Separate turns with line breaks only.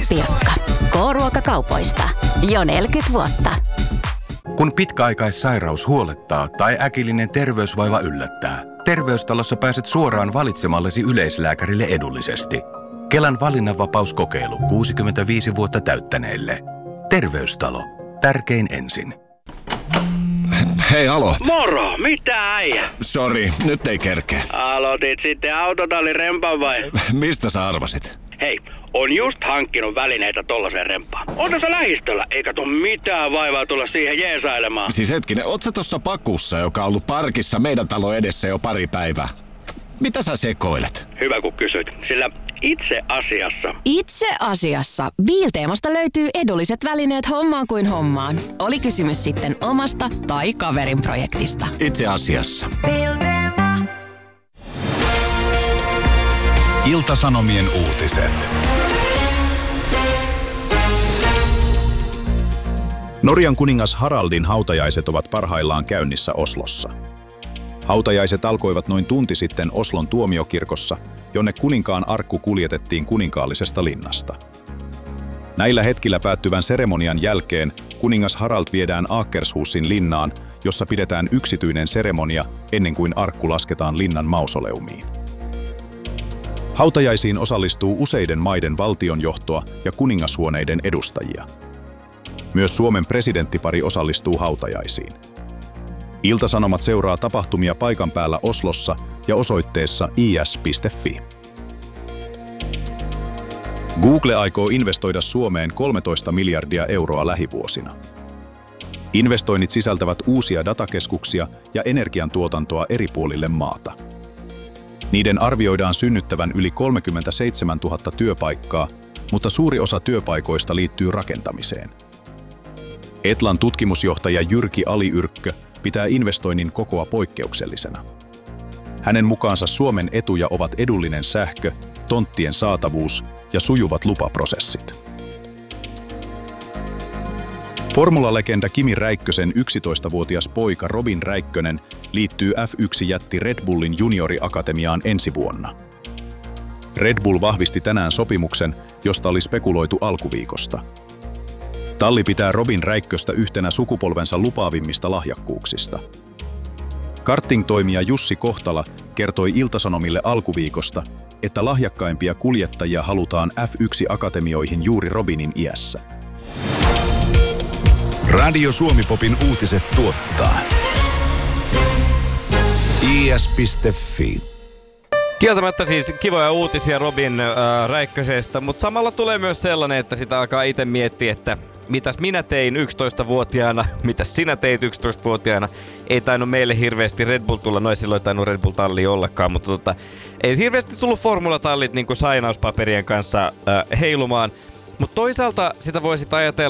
Pirkka. K-ruokakaupoista. Jo 40 vuotta.
Kun pitkäaikaissairaus huolettaa tai äkillinen terveysvaiva yllättää, Terveystalossa pääset suoraan valitsemallesi yleislääkärille edullisesti. Kelan valinnanvapauskokeilu 65 vuotta täyttäneille. Terveystalo. Tärkein ensin.
Hei, alo.
Moro, mitä äijä?
Sori, nyt ei kerkeä.
Aloitit sitten autotallin rempan vai?
Mistä sä arvasit?
Hei, on just hankkinut välineitä tollaseen rempaan. On tässä lähistöllä, eikä tuu mitään vaivaa tulla siihen jeesailemaan.
Siis hetkinen, oot sä tossa pakussa, joka on ollut parkissa meidän talon edessä jo pari päivää? Mitä sä sekoilet?
Hyvä kun kysyt, sillä itse asiassa
Biilteemasta löytyy edulliset välineet hommaan kuin hommaan. Oli kysymys sitten omasta tai kaverin projektista.
Itse asiassa.
Ilta-Sanomien uutiset. Norjan kuningas Haraldin hautajaiset ovat parhaillaan käynnissä Oslossa. Hautajaiset alkoivat noin tunti sitten Oslon tuomiokirkossa, jonne kuninkaan arkku kuljetettiin kuninkaallisesta linnasta. Näillä hetkillä päättyvän seremonian jälkeen kuningas Harald viedään Akershusin linnaan, jossa pidetään yksityinen seremonia ennen kuin arkku lasketaan linnan mausoleumiin. Hautajaisiin osallistuu useiden maiden valtionjohtoa ja kuningashuoneiden edustajia. Myös Suomen presidenttipari osallistuu hautajaisiin. Ilta-Sanomat seuraa tapahtumia paikan päällä Oslossa ja osoitteessa is.fi. Google aikoo investoida Suomeen 13 miljardia euroa lähivuosina. Investoinnit sisältävät uusia datakeskuksia ja energiantuotantoa eri puolille maata. Niiden arvioidaan synnyttävän yli 37 000 työpaikkaa, mutta suuri osa työpaikoista liittyy rakentamiseen. Etlan tutkimusjohtaja Jyrki Ali-Yrkkö pitää investoinnin kokoa poikkeuksellisena. Hänen mukaansa Suomen etuja ovat edullinen sähkö, tonttien saatavuus ja sujuvat lupaprosessit. Formula-legenda Kimi Räikkösen 11-vuotias poika Robin Räikkönen liittyy F1-jätti Red Bullin junioriakatemiaan ensi vuonna. Red Bull vahvisti tänään sopimuksen, josta oli spekuloitu alkuviikosta. Talli pitää Robin Räikköstä yhtenä sukupolvensa lupaavimmista lahjakkuuksista. Karting-toimija Jussi Kohtala kertoi Ilta-Sanomille alkuviikosta, että lahjakkaimpia kuljettajia halutaan F1-akatemioihin juuri Robinin iässä. Radio Suomi-popin uutiset tuottaa is.fi.
Kieltämättä siis kivoja uutisia Robin Räikkösestä, mutta samalla tulee myös sellainen, että sitä alkaa itse miettiä, että mitäs minä tein 11-vuotiaana, mitäs sinä teit 11-vuotiaana. Ei tainnut meille hirveästi Red Bull tulla, no ei silloin tainnut Red Bull-tallia ollakaan, mutta ei hirveästi tullut formulatallit niin kuin sainauspaperien kanssa heilumaan. Mutta toisaalta sitä voisit ajatella,